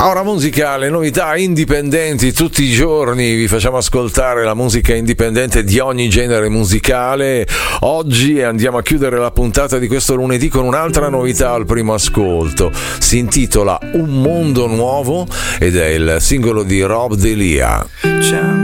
Ora musicale, novità indipendenti tutti i giorni, vi facciamo ascoltare la musica indipendente di ogni genere musicale. Oggi andiamo a chiudere la puntata di questo lunedì con un'altra novità al primo ascolto. Si intitola Un mondo nuovo ed è il singolo di Rob Delia.